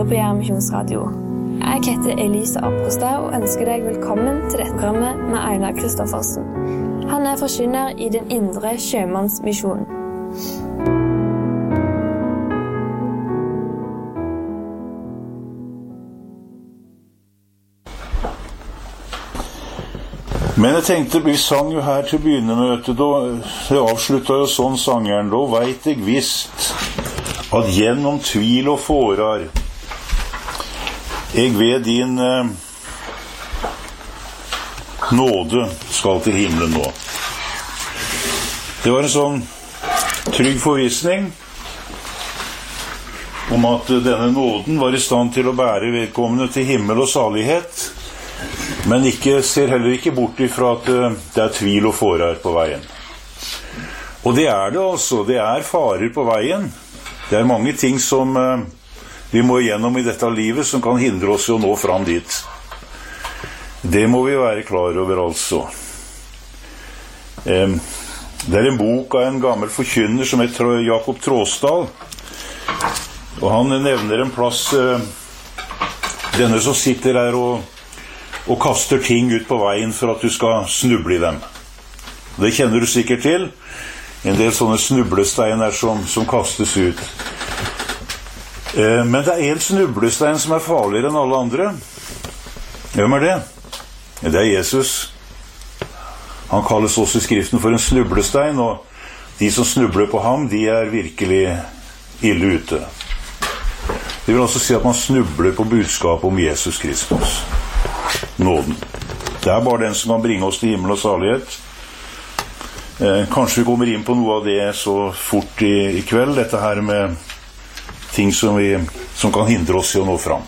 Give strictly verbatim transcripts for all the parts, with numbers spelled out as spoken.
hører på Jæren Misjonsradio. Jeg heter Elise Aprostad og ønsker deg velkommen til dette programmet med Einar Kristoffersen. Han er forkynner i den indre sjømannsmisjonen. Men jeg tenkte, vi sang jo her til å begynne møtet, og det avsluttet jo sånn sangeren, da vet jeg visst at gjennom tvil og fårar jeg ved din eh, nåde skal til himmelen nå. Det var en sånn trygg forvissning om at denne nåden var i stand til å bære vedkommende til himmel og salighet, men ikke, ser heller ikke bort ifra at det er tvil og fårar på veien. Og det er det altså, det er farer på veien. Det er mange ting som uh, vi må gjennom i dette livet som kan hindre oss i å nå fram dit. Det må vi være klar over altså. Um, det er en bok av en gammel forkynner som heter Jakob Tråsdal, og han nevner en plass, uh, denne som sitter her og og kaster ting ut på veien for at du skal snuble i dem. Det kjenner du sikkert til. En del sånne snublesteiner som, som kastes ut. Eh, men det er en snublestein som er farligere enn alle andre. Hvem er det? Det er Jesus. Han kalles også i Skriften for en snublestein, og de som snubler på ham, de er virkelig ille ute. Det vil altså si at man snubler på budskapet om Jesus Kristus. Nåden. Det er bare den som kan bringe oss til himmel og salighet. Eh, kanskje vi kommer inn på noe av det så fort i, i kveld, dette her med ting som, vi, som kan hindre oss i å nå fram.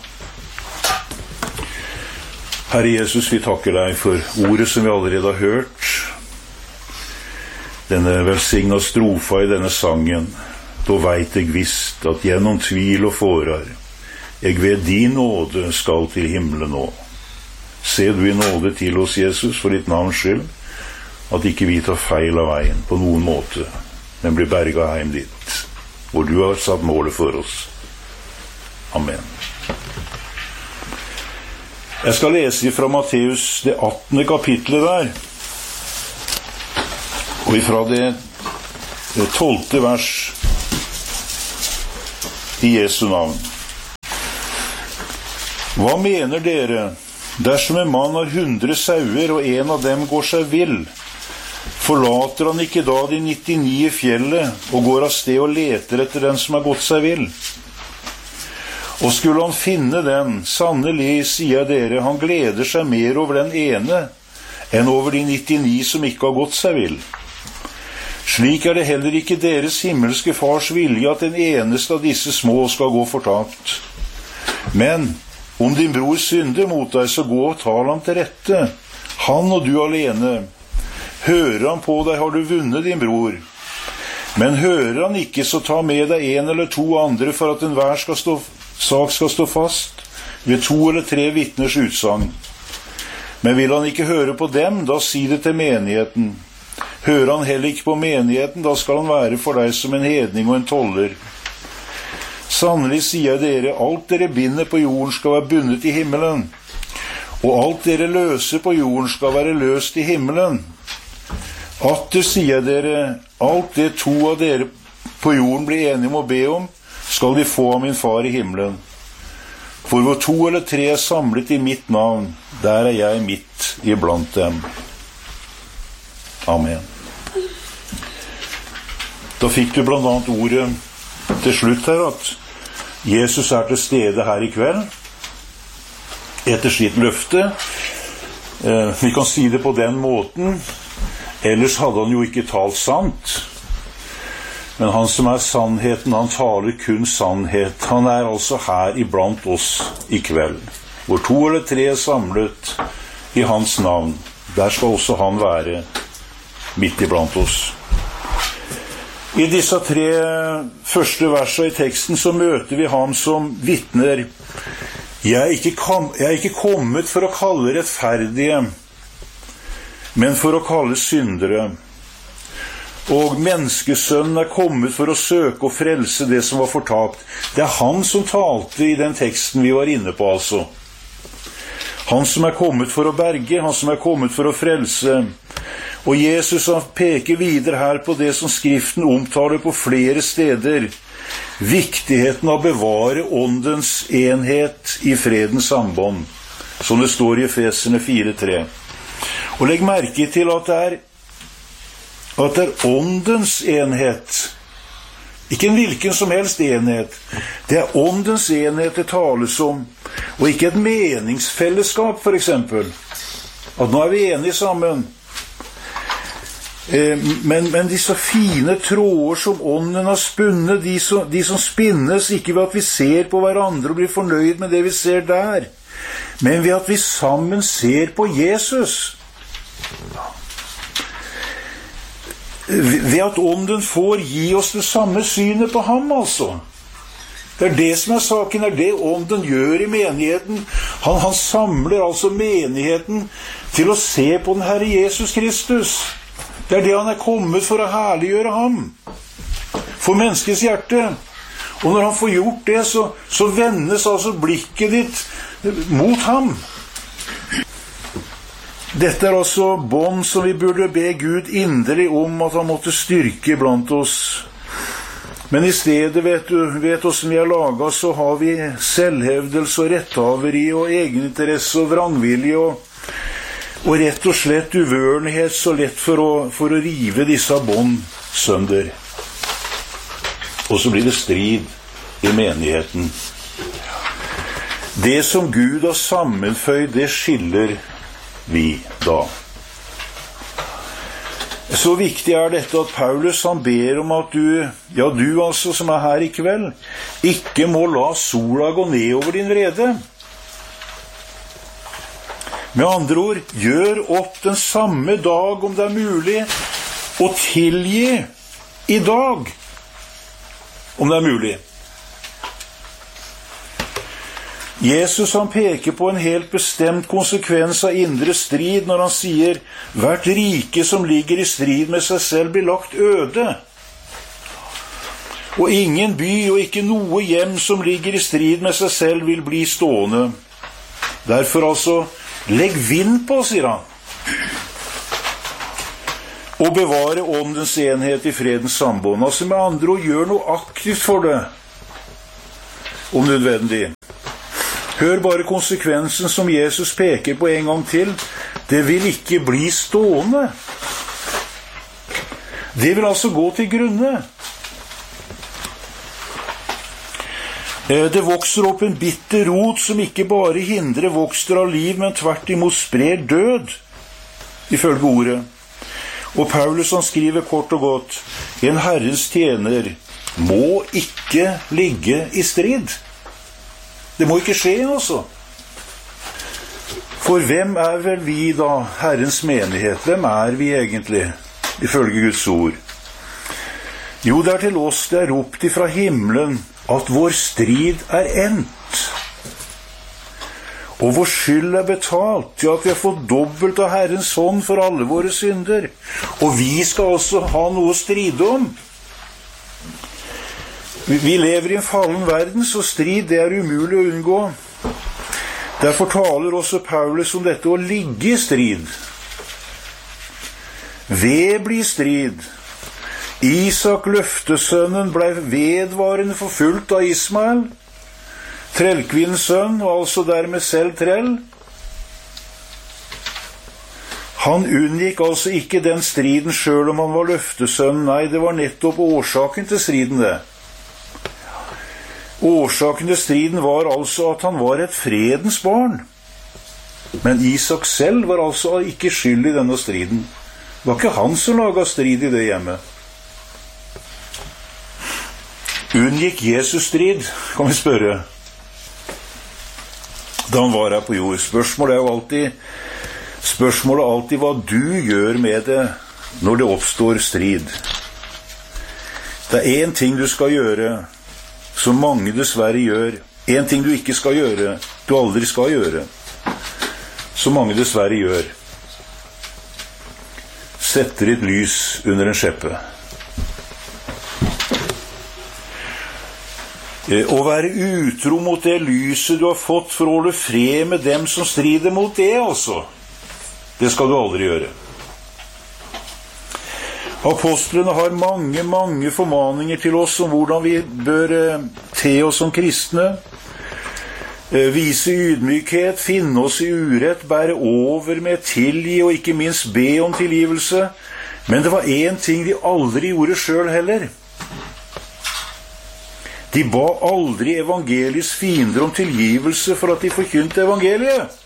Herre Jesus, vi takker deg for ordet som vi allerede har hørt. Denne velsigna strofa i denne sangen. Da vet jeg visst at gjennom tvil og fårar jeg ved din nåde skal til himmelen nå. Se du i nåde til oss, Jesus, for ditt navns skyld, at ikke vi tar feil av veien på noen måte, men blir berget hjem dit, hvor du har satt målet for oss. Amen. Jeg skal lese fra Matteus det attende kapitlet der, og ifra det tolvte vers i Jesu navn. Hva mener dere? Dersom en mann har hundre sauer, og en av dem går seg vill, forlater han ikke da de nittini i fjellet, og går av sted og leter etter den som har gått seg vill? Og skulle han finne den, sannelig, sier dere, han gleder seg mer over den ene, enn over de nittini som ikke har gått seg vill. Slik er det heller ikke deres himmelske fars vilje at den eneste av disse små skal gå fortapt. Men om din bror synder mot deg, så gå og tal ham til rette, han og du alene. Hører han på deg, har du vunnet din bror. Men hører han ikke, så ta med deg en eller to andre for at enhver skal stå, sak skal stå fast, ved to eller tre vitners utsagn. Men vil han ikke høre på dem, da si det til menigheten. Hører han heller ikke på menigheten, da skal han være for deg som en hedning og en toller. Sannelig sier dere, alt dere binder på jorden skal være bundet i himmelen, og alt dere løser på jorden skal være løst i himmelen. Atter sier dere, alt det to av dere på jorden blir enige om å be om, skal de få av min far i himmelen. For hvor to eller tre er samlet i mitt navn, der er jeg midt iblant dem. Amen. Da fikk du blant annet ordet til slutt her at Jesus er til stede her i kveld etter sitt løfte. Eh, vi kan si det på den måten, ellers hadde han jo ikke talt sant. Men han som er sannheten, han taler kun sannhet. Han er altså her iblant oss i kveld, hvor to eller tre er samlet i hans navn. Der skal også han være midt iblant oss. I disse tre første versene i teksten så møter vi ham som vittner. Jeg er ikke, kom, jeg er ikke kommet for å kalle rettferdige, men for å kalle syndere. og menneskesønnen er kommet for å søke og frelse det som var fortapt. Det er han som talte i den teksten vi var inne på, altså. Han som er kommet for å berge, han som er kommet for å frelse. Og Jesus han peker videre her på det som Skriften omtaler på flere steder. Viktigheten av å bevare åndens enhet i fredens sambånd, som det står i Efeserne fire tre. Og legg merke til at det er, at det er åndens enhet, ikke en hvilken som helst enhet. Det er åndens enhet det tales om, og ikke et meningsfellesskap, for eksempel. At nå er vi enige sammen. Men, men disse fine tråder som ånden har spunnet, de som, de som spinnes ikke ved at vi ser på hverandre og blir fornøyd med det vi ser der, men ved at vi sammen ser på Jesus. Ved at ånden får gi oss det samme synet på ham, altså. Det er det som er saken, det er det ånden gjør i menigheten. Han, han samler altså menigheten til å se på den Herre Jesus Kristus. Det er det han er kommet for å herliggjøre ham, for menneskets hjerte. Og når han får gjort det, så, så vendes altså blikket ditt mot ham. Dette er altså bånd som vi burde be Gud inderlig om at han måtte styrke blant oss. Men i stedet, vet du, vet hvordan vi er laget, så har vi selvhevdelse og retthaveri og egeninteresse og vrangvilje og Og rett og slett uvørenhet, så lett for å, for å rive disse bånd sønder. Og så blir det strid i menigheten. Det som Gud har sammenføyd, det skiller vi da. Så viktig er dette at Paulus han ber om at du, ja du altså som er her i kveld, ikke må la sola gå ned over din vrede. Med andre ord, gjør opp den samme dag om det er mulig, og tilgi i dag, om det er mulig. Jesus han peker på en helt bestemt konsekvens av indre strid når han sier, hvert rike som ligger i strid med seg selv blir lagt øde. Og ingen by og ikke noe hjem som ligger i strid med seg selv vil bli stående. Derfor altså, legg vind på, sier han, og bevare åndens enhet i fredens sambånd. Altså med andre ord, gjør noe aktivt for det, om nødvendig. Hør bare konsekvensen som Jesus peker på en gang til. Det vil ikke bli stående. Det vil altså gå til grunne. Det vokser opp en bitter rot som ikke bare hindrer vokster av liv, men tvert imot sprer død, ifølge ordet. Og Paulus han skriver kort og godt, en Herrens tjener må ikke ligge i strid. Det må ikke skje, altså. For hvem er vel vi da, Herrens menighet? Hvem er vi egentlig, ifølge Guds ord? Jo, det er til oss det er ropt ifra himmelen, at vår strid er endt, og vår skyld er betalt, til at vi har fått dobbelt av Herrens hånd for alle våre synder, og vi skal også ha noe å stride om. Vi lever i en fallen verden, så strid det er umulig å unngå. Derfor taler også Paulus om dette å ligge i strid. Ved blir strid. Isak, løftesønnen, ble vedvarende forfulgt av Ismael, trellkvinnens sønn, og altså dermed selv trell. Han unngikk altså ikke den striden selv om han var løftesønnen. Nei, det var nettopp årsaken til striden det. Årsaken til striden var altså at han var et fredens barn. Men Isak selv var altså ikke skyld i denne striden. Det var ikke han som laget strid i det hjemmet. Unngikk Jesus strid, kan vi spørre, da han var her på jord. Spørsmålet er jo alltid, spørsmålet er alltid hva du gjør med det når det oppstår strid. Det er en ting du skal gjøre, som mange dessverre gjør. En ting du ikke skal gjøre, du aldri skal gjøre, som mange dessverre gjør. Setter ditt lys under en skjeppe. Å være utro mot det lyset du har fått for å holde fred med dem som strider mot det, altså. Det skal du aldri gjøre. Apostlene har mange, mange formaninger til oss om hvordan vi bør te oss som kristne. Vise ydmykhet, finne oss i urett, bære over med tilgi og ikke minst be om tilgivelse. Men det var en ting de aldri gjorde selv heller. De ba aldri evangeliets fiender om tilgivelse for at de forkynte evangeliet.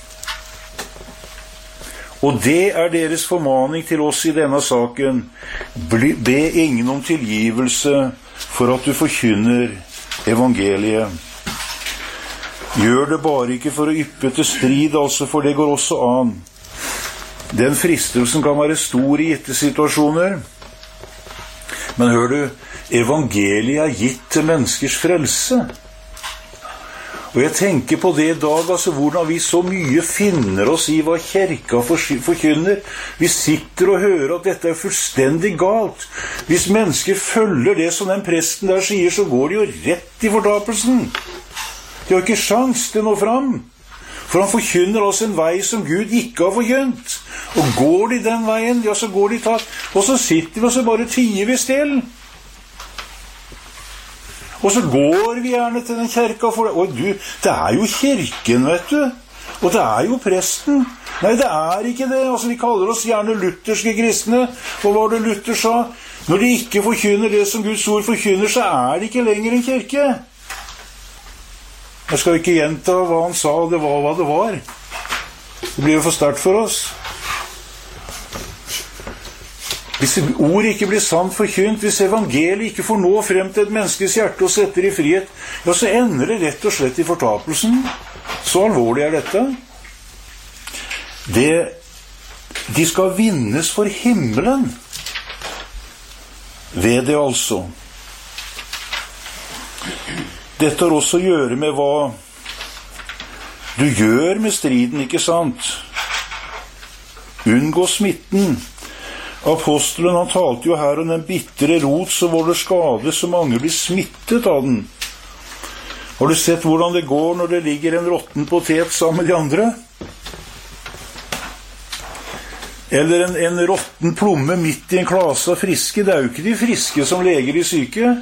Og det er deres formaning til oss i denne saken. Be ingen om tilgivelse for at du forkynner evangeliet. Gjør det bare ikke for å yppe til strid, altså, for det går også an. Den fristelsen kan være stor i gitte situasjoner. Men hør du, evangeliet er gitt til menneskers frelse. Og jeg tenker på det i dag, altså hvordan vi så mye finner oss i hva kirka forkynner. Vi sitter og hører at dette er fullstendig galt. Hvis mennesker følger det som den presten der sier, så går de jo rett i fortapelsen. De har ikke sjans til å nå fram. For han forkynner altså en vei som Gud ikke har forkynt. Og går de den veien, ja, så går de tatt. Og så sitter vi og så bare tier vi still. Og så går vi gjerne til den kirka for det. Og du, det er jo kirken, vet du. Og det er jo presten. Nei, det er ikke det. Altså, vi kaller oss gjerne lutherske kristne. Og hva var det Luther sa? Når de ikke forkynner det som Guds ord forkynner, så er det ikke lenger en kirke. Jeg skal ikke gjenta hva han sa, det var hva det var. Det blir jo for sterkt for oss. Hvis ord ikke blir sant forkynt, hvis evangeliet ikke får nå frem til et menneskes hjerte og setter i frihet, ja, så ender det rett og slett i fortapelsen. Så alvorlig er dette. Det, de skal vinnes for himmelen. Ved det altså. Dette har også å gjøre med hva du gjør med striden, ikke sant? Unngå smitten. Apostelen, han talte jo her om den bittre rot som volder skade, så mange blir smittet av den. Har du sett hvordan det går når det ligger en råtten potet sammen med de andre? Eller en, en råtten plomme midt i en klase av friske. Det er jo ikke de friske som leger de syke.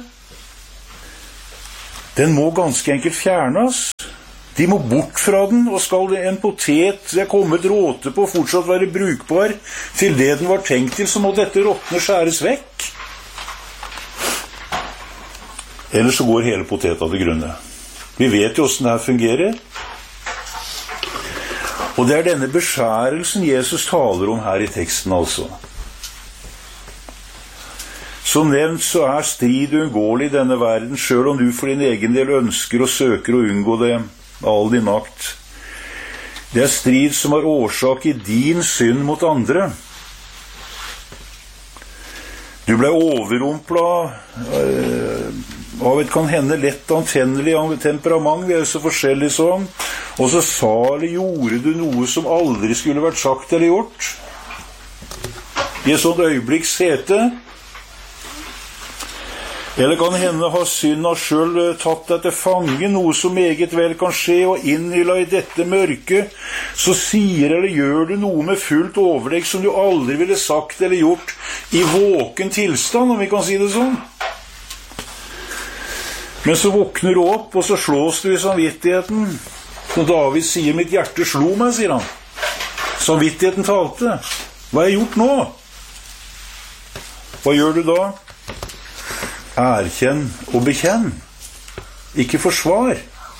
Den må ganske enkelt fjernes. De må bort fra den, og skal en potet det er kommet råte på fortsatt være brukbar til det den var tenkt til, så må dette råttene skjæres vekk. Ellers så går hele poteta til grunne. Vi vet jo hvordan det her fungerer. Og det er denne beskjærelsen Jesus taler om her i teksten, altså. Som nevnt så er strid uunngåelig i denne verden, selv om du for din egen del ønsker og søker å unngå det all din makt. Det er strid som har årsak i din synd mot andre. Du ble overrumplet øh, av et kan hende lett antennelig temperament, vi er jo så forskjellige sånn, og så sa eller gjorde du noe som aldri skulle vært sagt eller gjort. I et sånt øyeblikks hete. Eller kan hende har synda selv tatt deg til fange, noe som meget vel kan skje, og innhylla i dette mørke, så sier eller gjør du noe med fullt overlegg som du aldri ville sagt eller gjort i våken tilstand, om vi kan si det sånn. Men så våkner du opp, og så slås du i samvittigheten. Når David sier, mitt hjerte slo meg, sier han. Samvittigheten talte. Hva har jeg gjort nå? Hva gjør du da? Erkjenn og bekjenn. Ikke forsvar.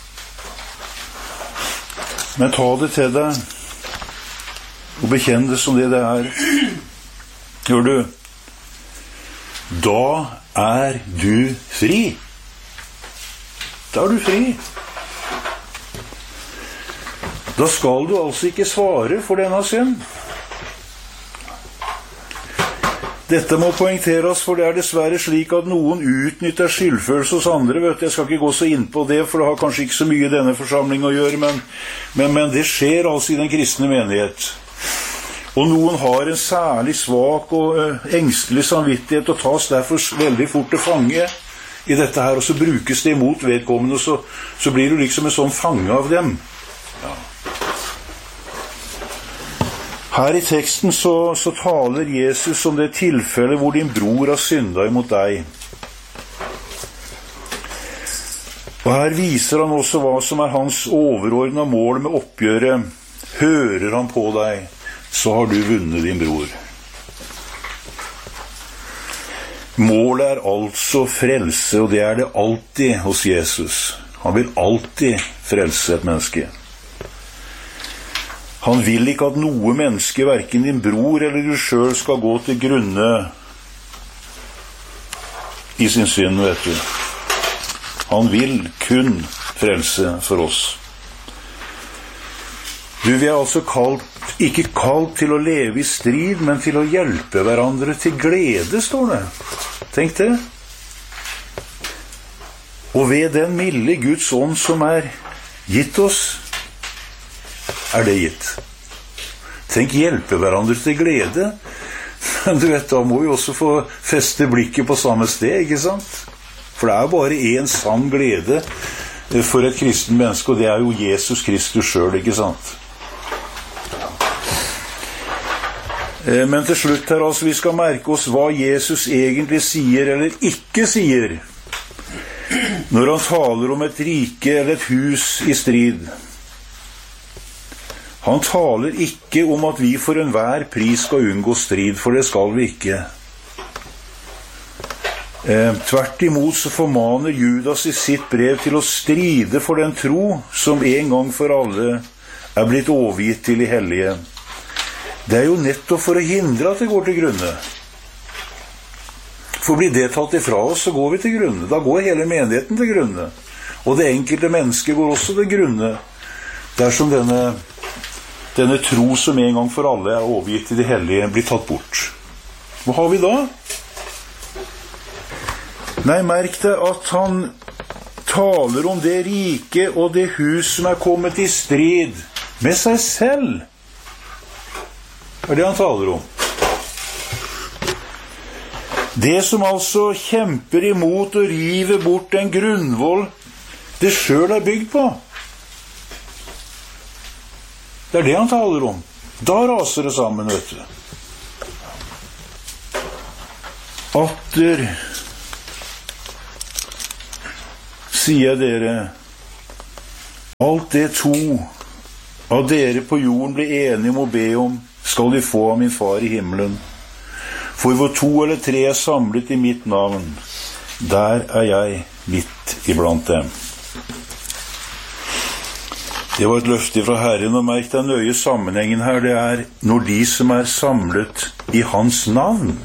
Men ta det til deg og bekjenn det som det det er. Hør du? Da er du fri. Da er du fri. Da skal du altså ikke svare for denne synd. Dette må poengteres, for det er dessverre slik at noen utnytter skyldfølelse hos andre. Vet du, jeg skal ikke gå så inn på det, for det har kanskje ikke så mye i denne forsamlingen å gjøre, men, men, men det skjer altså i den kristne menighet. Og noen har en særlig svak og uh, engstelig samvittighet og tas derfor veldig fort til fange i dette her, og så brukes det imot vedkommende, og så, så blir du liksom en sånn fange av dem. Ja. Her i teksten så, så taler Jesus om det tilfellet hvor din bror har syndet imot deg. Og her viser han også hva som er hans overordnede mål med oppgjøret. Hører han på deg, så har du vunnet din bror. Målet er altså frelse, og det er det alltid hos Jesus. Han vil alltid frelse et menneske. Han vil ikke at noe menneske, hverken din bror eller du selv, skal gå til grunne i sin synd, vet du. Han vil kun frelse for oss. Du, vi er altså kalt, ikke kalt til å leve i strid, men til å hjelpe hverandre til glede, står det. Tenk det. Og ved den milde Guds ånd som er gitt oss, er det gitt. Tenk, hjelpe hverandre til glede. Men du vet, da må vi også få feste blikket på samme sted, ikke sant? For det er bare en sann glede for et kristen menneske, og det er jo Jesus Kristus selv, ikke sant? Men til slutt her, altså, vi skal merke oss hva Jesus egentlig sier eller ikke sier når han taler om et rike eller et hus i strid. Han taler ikke om at vi for enhver pris skal unngå strid, for det skal vi ikke. Eh, tvert imot så formaner Judas i sitt brev til å stride for den tro som en gang for alle er blitt overgitt til de hellige. Det er jo nettopp for å hindre at det går til grunne. For blir det tatt ifra oss, så går vi til grunne. Da går hele menigheten til grunne. Og det enkelte mennesket går også til grunne. Dersom denne, denne tro som en gang for alle er overgitt til de hellige, blir tatt bort. Hva har vi da? Nei, merk det at han taler om det rike og det hus som er kommet i strid med seg selv. Det er det han taler om. Det som altså kjemper imot og river bort en grunnvoll det selv er bygd på. Det er det han taler om. Da raser det sammen, vet du. Atter sier dere, alt det to av dere på jorden blir enige om å be om, skal de få av min far i himmelen. For hvor to eller tre er samlet i mitt navn, der er jeg midt iblant dem. Det var et løfte fra Herren, og merk deg nøye sammenhengen her. Det er når de som er samlet i hans navn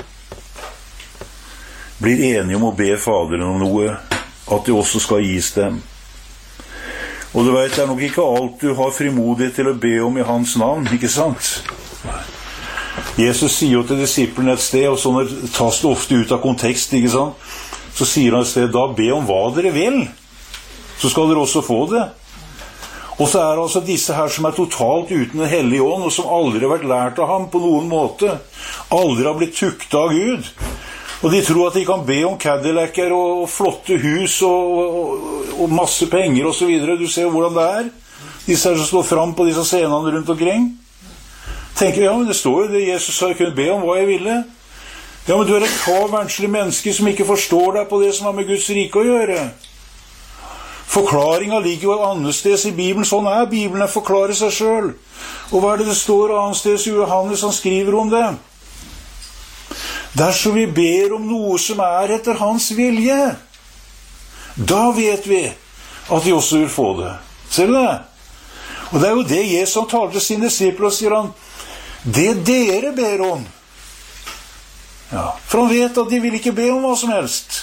blir enige om å be Faderen om noe, at det også skal gis dem. Og du vet, det er nok ikke alt du har frimodighet til å be om i hans navn, ikke sant? Jesus sier jo til disiplene et sted, og sånn tas det ofte ut av kontekst, ikke sant? Så sier han et sted, da be om hva dere vil, så skal dere også få det. Og så er det altså disse her som er totalt uten en hellig ånd, og som aldri har vært lært av ham på noen måte, aldri har blitt tuktet av Gud. Og de tror at de kan be om Cadillacer og flotte hus og, og, og masse penger og så videre. Du ser hvordan det er. Disse her som står frem på disse scenene rundt omkring. Tenker, ja, men det står jo det Jesus sa, jeg kunne be om hva jeg ville. Ja, men du er et kavvernslig menneske som ikke forstår deg på det som har med Guds rike å gjøre. Forklaringen ligger jo et annet sted i Bibelen. Sånn er Bibelen, den forklarer seg selv. Og hva er det det står annet sted i Johannes, han skriver om det? Dersom vi ber om noe som er etter hans vilje, da vet vi at vi også vil få det. Ser du det? Og det er jo det Jesus taler til sine disipler, og sier han, det dere ber om. Ja, for han vet at de vil ikke be om hva som helst.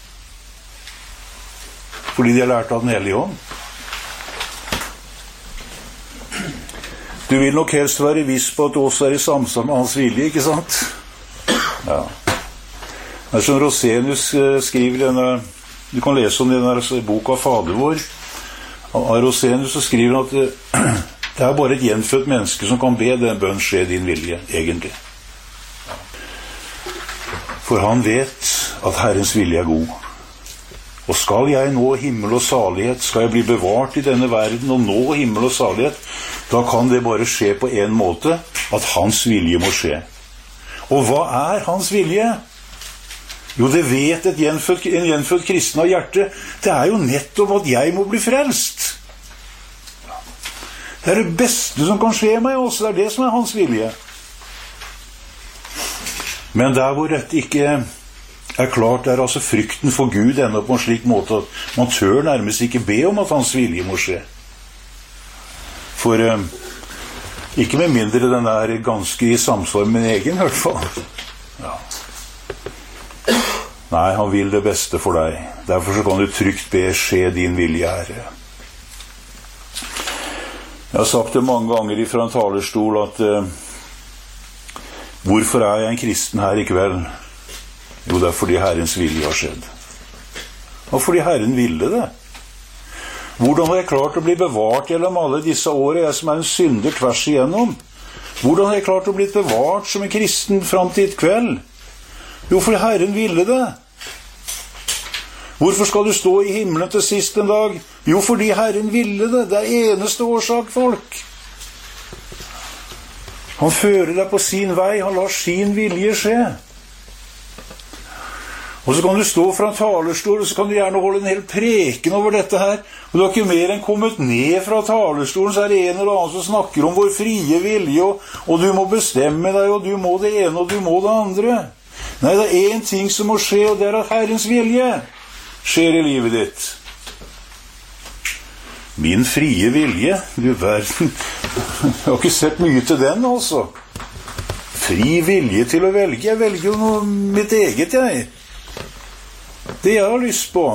Fordi de har lært av den hellige ånd. Du vil nok helst være viss på at du også er i samsvar med hans vilje, ikke sant? Ja. Det er som Rosenius skriver denne, du kan lese om denne boka Fader vår. Av Rosenius så skriver han at det, det er bare et gjenfødt menneske som kan be den bønn skje din vilje, egentlig. For han vet at Herrens vilje er god. Og skal jeg nå himmel og salighet, skal jeg bli bevart i denne verden og nå himmel og salighet, da kan det bare skje på en måte, at hans vilje må skje. Og hva er hans vilje? Jo, det vet et gjenfødt, en gjenfødt kristen av hjerte. Det er jo nettopp at jeg må bli frelst. Det er det beste som kan skje meg også. Det er det som er hans vilje. Men der hvor dette ikke er klart, er altså frykten for Gud enda på en slik måte at man tør nærmest ikke be om at hans vilje må skje. For eh, ikke med mindre den er ganske i samsvar med min egen, i hvert fall. Ja. Nei, han vil det beste for deg. Derfor så kan du trygt be, skje din vilje, Herre. Jeg har sagt det mange ganger fra en talerstol at eh, hvorfor er jeg en kristen her i kveld? Jo, det er fordi Herrens vilje har skjedd. Og fordi Herren ville det. Hvordan har jeg klart å bli bevart gjennom alle disse årene, jeg som er en synder tvers igjennom? Hvordan har jeg klart å bli bevart som en kristen fram til et kveld? Jo, fordi Herren ville det. Hvorfor skal du stå i himmelen til sist en dag? Jo, fordi Herren ville det. Det er eneste årsak, folk. Han fører deg på sin vei, han lar sin vilje skje. Og så kan du stå fra en talerstol, og så kan du gjerne holde en hel preken over dette her. Og du har ikke mer enn kommet ned fra talerstolen, så er det en eller annen som snakker om vår frie vilje, og, og du må bestemme deg, og du må det ene, og du må det andre. Nei, det er en ting som må skje, og det er at Herrens vilje skjer i livet ditt. Min frie vilje, du verden, jeg har ikke sett mye til den, altså. Fri vilje til å velge, jeg velger jo noe mitt eget, jeg. Det jeg har lyst på.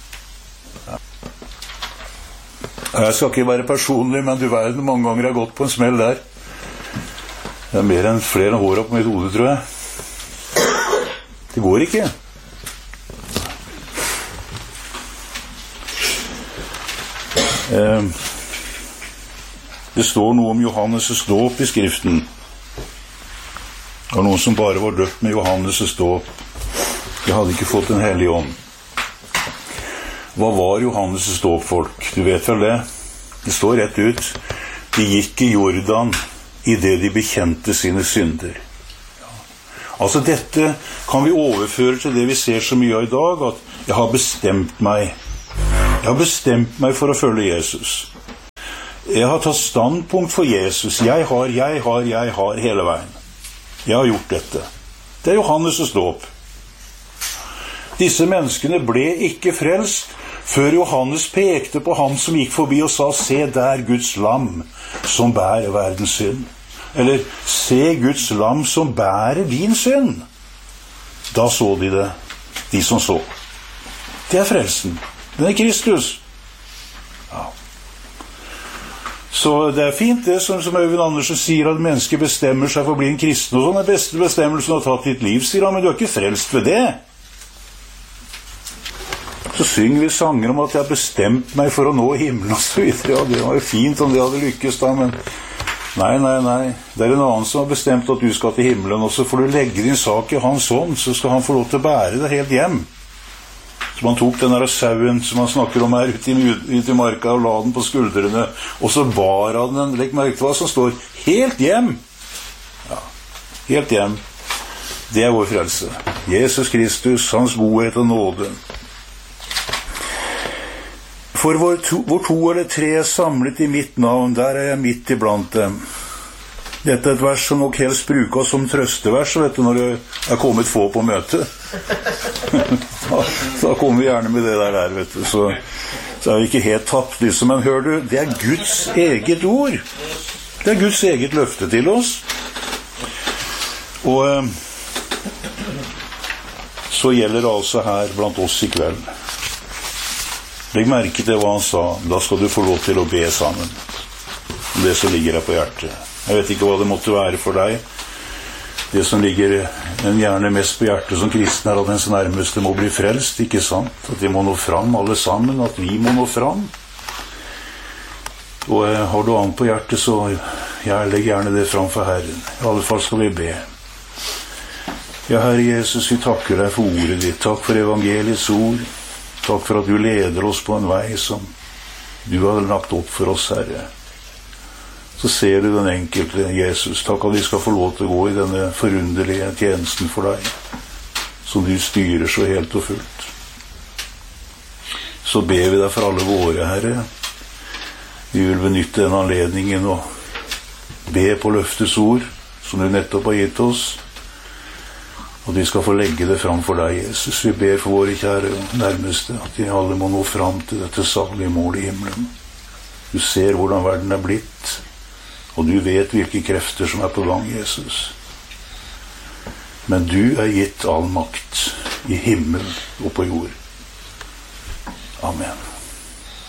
Jeg skal ikke være personlig, men du verden, mange ganger har jeg gått på en smell der. Det er mer enn flere hår opp mitt hode, tror jeg. Det går ikke. Det står noe om Johannes' dåp i Skriften. Det var noen som bare var døpt med Johannes' dåp. De hadde ikke fått en hellig ånd. Hva var Johannes' dåp, folk? Du vet vel det? Det står rett ut. De gikk i Jordan i det de bekjente sine synder. Altså dette kan vi overføre til det vi ser så mye av i dag, at jeg har bestemt meg. Jeg har bestemt meg for å følge Jesus. Jeg har tatt standpunkt for Jesus. Jeg har, jeg har, jeg har hele veien. Jeg har gjort dette. Det er Johannes' dåp. Disse menneskene ble ikke frelst før Johannes pekte på ham som gikk forbi og sa, se der Guds lam som bærer verdens synd. Eller, se Guds lam som bærer din synd. Da så de det, de som så. Det er frelsen. Den er Kristus. Ja. Så det er fint det som, som Øyvind Andersen sier, at mennesker bestemmer seg for å bli en kristen, og sånn er beste bestemmelsen å ha tatt ditt liv, sier han, men du er ikke frelst ved det. Så synger vi sanger om at jeg har bestemt meg for å nå himmelen og så videre. Ja, det var jo fint om det hadde lykkes da, men nei, nei, nei. Det er en annen som har bestemt at du skal til himmelen, og så får du legge din sak i hans hånd, så skal han få lov til å bære det helt hjem. Så man tok den der sauen som man snakker om her ute i, ute i marka og la den på skuldrene, og så bar han den, legg merke til hva som står, helt hjem. Ja, helt hjem. Det er vår frelse. Jesus Kristus, hans godhet og nåde. For hvor to, hvor to eller tre er samlet i mitt navn, der er jeg midt iblant dem. Dette er et vers som nok helst brukes som trøstevers, vet du, når det er kommet få på møte. da, da kommer vi gjerne med det der, der vet du. Så, så er vi ikke helt tapt, liksom. Men hør du, det er Guds eget ord. Det er Guds eget løfte til oss. Og eh, så gjelder det altså her blant oss i kveld. Legg merke til hva han sa. Da skal du få lov til å be sammen om det som ligger her på hjertet. Jeg vet ikke hva det måtte være for deg. Det som ligger en gjerne mest på hjertet som kristen er at ens nærmeste må bli frelst, ikke sant? At de må nå fram alle sammen, at vi må nå fram. Og eh, har du annet på hjertet, så jeg legger gjerne det fram for Herren. I alle fall skal vi be. Ja, Herre Jesus, vi takker deg for ordet ditt. Takk for evangeliets ord. Takk for at du leder oss på en vei som du har lagt opp for oss, Herre. Så ser du den enkelte, Jesus. Takk at vi skal få lov til å gå i denne forunderlige tjenesten for deg, som du styrer så helt og fullt. Så ber vi deg for alle våre, Herre. Vi vil benytte den anledningen og be på løftes ord, som du nettopp har gitt oss, og vi skal få legge det fram for deg, Jesus. Vi ber for våre kjære nærmeste, at de alle må nå fram til dette salige mål i himmelen. Du ser hvordan verden er blitt, og du vet hvilke krefter som er på gang, Jesus. Men du er gitt all makt i himmel og på jord. Amen.